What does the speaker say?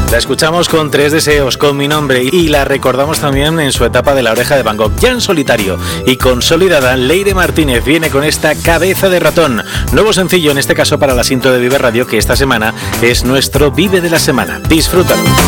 La escuchamos con Tres Deseos, con Mi Nombre, y la recordamos también en su etapa de La Oreja de Van Gogh, ya en solitario y consolidada. Leire Martínez viene con esta Cabeza de Ratón, nuevo sencillo en este caso para la Sinto de Vive Radio, que esta semana es nuestro Vive de la Semana. Disfrútalo.